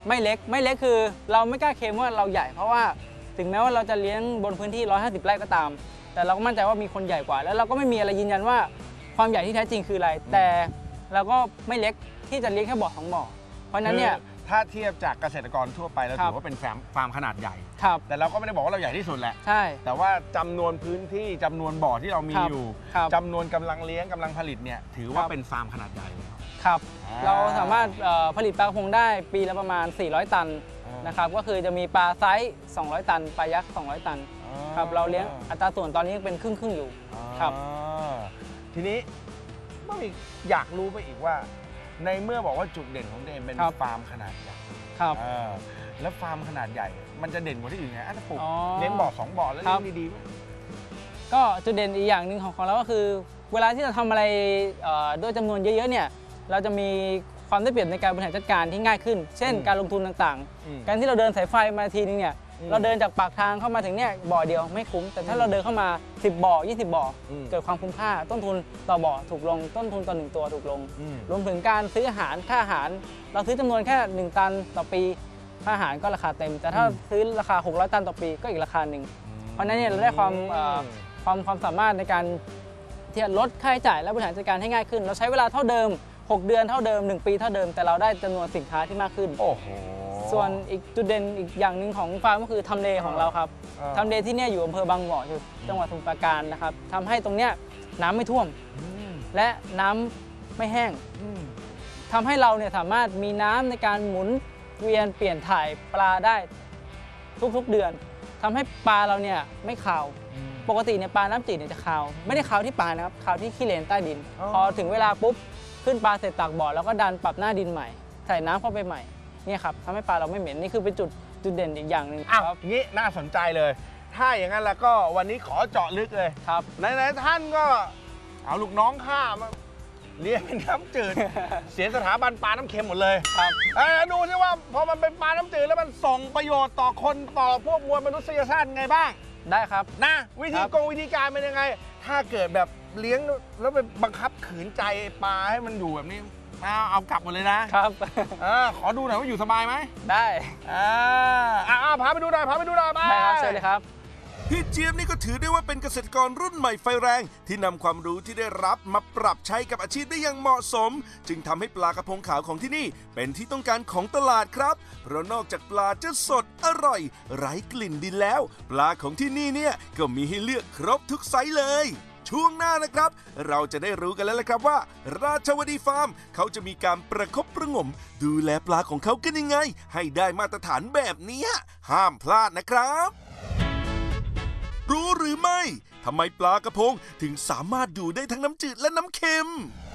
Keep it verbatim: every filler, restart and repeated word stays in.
ไม่เล็กไม่เล็กคือเราไม่กล้าเคลมว่าเราใหญ่เพราะว่าถึงแม้ว่าเราจะเลี้ยงบนพื้นที่หนึ่งร้อยห้าสิบไร่ก็ตามแต่เราก็มั่นใจว่ามีคนใหญ่กว่าแล้วเราก็ไม่มีอะไรยืนยันว่าความใหญ่ที่แท้จริงคืออะไรแต่เราก็ไม่เล็กที่จะเลี้ยงแค่บ่อสองบ่อเพราะนั้นเนี่ยถ้าเทียบจากเกษตรกรทั่วไปเราถือว่าเป็นฟาร์มฟาร์มขนาดใหญ่แต่เราก็ไม่ได้บอกว่าเราใหญ่ที่สุดแหละใช่แต่ว่าจำนวนพื้นที่จำนวนบ่อที่เรามีอยู่จำนวนกำลังเลี้ยงกำลังผลิตเนี่ยถือว่าเป็นฟาร์มขนาดใหญ่ครับเราสามารถผลิตปลากระพงได้ปีละประมาณสี่ร้อยตันนะครับก็คือจะมีปลาไซส์สองร้อยตันปลายักษ์สองร้อยตันครับเราเลี้ยงอัตราส่วนตอนนี้เป็นครึ่งครึ่งอยู่ครับทีนี้ก็มีอยากรู้ไปอีกว่าในเมื่อบอกว่าจุดเด่นของเดนเป็นฟาร์มขนาดใหญ่ครับแล้วฟาร์มขนาดใหญ่มันจะเด่นกว่าที่อื่นไงถ้าปลูกเลี้ยงบ่อสองบ่อแล้วเลี้ยงดีๆก็จุดเด่นอีกอย่างหนึ่งของของเราก็คือเวลาที่เราทำอะไรด้วยจำนวนเยอะๆเนี่ยเราจะมีความได้เปรียบในการบริหารจัดการที่ง่ายขึ้นเช่นการลงทุนต่างๆการที่เราเดินสายไฟมาทีนึงเนี่ยเราเดินจากปากทางเข้ามาถึงเนี่ยบ่อเดียวไม่คุ้มแต่ถ้าเราเดินเข้ามาสิบบ่อยี่สิบบ่อเกิดความคุ้มค่าต้นทุนต่อบ่อถูกลงต้นทุนต่อหนึ่งตัวถูกลงรวมถึงการซื้ออาหารค่าอาหารเราซื้อจำนวนแค่หนึ่งตันต่อปีค่าอาหารก็ราคาเต็มแต่ถ้าซื้อราคาหกร้อยตันต่อปีก็อีกราคาหนึ่งเพราะนั้นเนี่ยเราได้ความความความสามารถในการที่จะลดค่าใช้จ่ายและบริหารจัดการให้ง่ายขึ้นเราใช้เวลาเท่าเดิมหกเดือนเท่าเดิมหนึ่งปีเท่าเดิมแต่เราได้จำนวนสินค้าที่มากขึ้นโอ้โหส่วนอีกจุดเด่นอีกอย่างหนึ่งของฟาร์มก็คือทำเลของเราครับทำเลที่นี่อยู่อำเภอบางบ่อจังหวัดสมุทรปราการนะครับทำให้ตรงเนี้ยน้ำไม่ท่วมและน้ำไม่แห้งทำให้เราเนี่ยสามารถมีน้ำในการหมุนเวียนเปลี่ยนถ่ายปลาได้ทุกๆเดือนทำให้ปลาเราเนี่ยไม่ขาวปกติเนี่ยปลาน้ำจืดเนี่ยจะขาวไม่ได้ขาวที่ปลานะครับขาวที่ขี้เลนใต้ดินพอถึงเวลาปุ๊บขึ้นปลาเสร็จตักบ่อแล้วก็ดันปรับหน้าดินใหม่ใส่น้ำเข้าไปใหม่นี่ครับทำให้ปลาเราไม่เหม็นนี่คือเป็นจุดจุดเด่นอีกอย่างหนึ่งอ้าวงี้น่าสนใจเลยถ้าอย่างนั้นแล้วก็วันนี้ขอเจาะลึกเลยครับไหนๆท่านก็เอาลูกน้องข้ามาเลี้ยงน้ำจืด เสียสถาบันปลาน้ำเค็มหมดเลยครับดูสิว่าพอมันเป็นปลาน้ำจืดแล้วมันส่งประโยชน์ต่อคนต่อพวกมวลมนุษยชาติไงบ้างได้ครับนะวิธีกงวิธีการเป็นยังไงถ้าเกิดแบบเลี้ยงแล้วไปบังคับขืนใจปลาให้มันอยู่แบบนี้เอาเอากลับหมดเลยนะครับขอดูหน่อยว่าอยู่สบายไหมได้อ่าอ่าพาไปดูหน่อยพาไปดูหน่อยไปครับเชิญเลยครับพี่เจี๊ยบนี่ก็ถือได้ว่าเป็นเกษตรกรรุ่นใหม่ไฟแรงที่นำความรู้ที่ได้รับมาปรับใช้กับอาชีพได้อย่างเหมาะสมจึงทำให้ปลากระพงขาวของที่นี่เป็นที่ต้องการของตลาดครับเพราะนอกจากปลาจะสดอร่อยไร้กลิ่นดินแล้วปลาของที่นี่เนี่ยก็มีให้เลือกครบทุกไซส์เลยช่วงหน้านะครับเราจะได้รู้กันแล้วละครับว่าราชวดีฟาร์มเขาจะมีการประคบประงมดูแลปลาของเขากันยังไงให้ได้มาตรฐานแบบนี้ห้ามพลาดนะครับรู้หรือไม่ทำไมปลากระพงถึงสามารถอยู่ได้ทั้งน้ำจืดและน้ำเค็ม